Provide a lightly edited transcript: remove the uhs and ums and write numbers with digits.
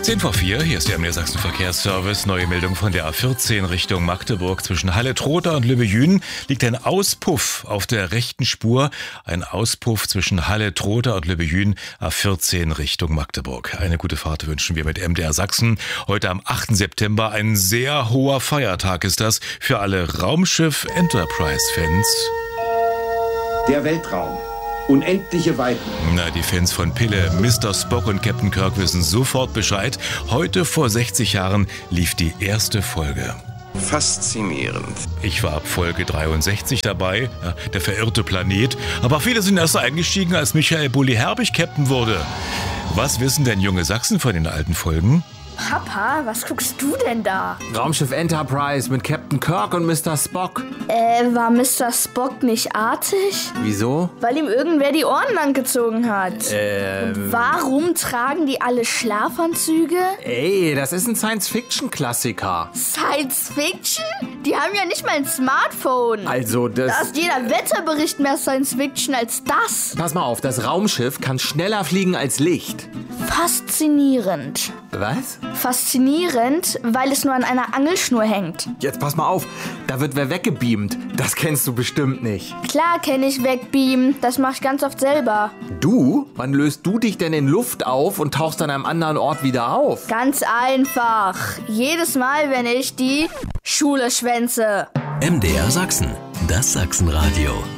10:04, hier ist der MDR Sachsen Verkehrsservice. Neue Meldung von der A14 Richtung Magdeburg. Zwischen Halle-Trotha und Lübbe-Jünen liegt ein Auspuff auf der rechten Spur. Ein Auspuff zwischen Halle-Trotha und Lübbe-Jünen, A14 Richtung Magdeburg. Eine gute Fahrt wünschen wir mit MDR Sachsen. Heute am 8. September, ein sehr hoher Feiertag ist das für alle Raumschiff-Enterprise-Fans. Der Weltraum. Unendliche Weiten. Na, die Fans von Pille, Mr. Spock und Captain Kirk wissen sofort Bescheid. Heute vor 60 Jahren lief die erste Folge. Faszinierend. Ich war ab Folge 63 dabei, ja, der verirrte Planet. Aber viele sind erst eingestiegen, als Michael Bulli-Herbig Captain wurde. Was wissen denn junge Sachsen von den alten Folgen? Papa, was guckst du denn da? Raumschiff Enterprise mit Captain Kirk und Mr. Spock. War Mr. Spock nicht artig? Wieso? Weil ihm irgendwer die Ohren langgezogen hat. Warum tragen die alle Schlafanzüge? Ey, das ist ein Science-Fiction-Klassiker. Science Fiction? Die haben ja nicht mal ein Smartphone. Also Da ist jeder Wetterbericht mehr Science Fiction als das. Pass mal auf, das Raumschiff kann schneller fliegen als Licht. Faszinierend. Was? Faszinierend, weil es nur an einer Angelschnur hängt. Jetzt pass mal auf, da wird wer weggebeamt. Das kennst du bestimmt nicht. Klar kenne ich Wegbeamen, das mache ich ganz oft selber. Du? Wann löst du dich denn in Luft auf und tauchst an einem anderen Ort wieder auf? Ganz einfach. Jedes Mal, wenn ich die Schule schwänze. MDR Sachsen, das Sachsenradio.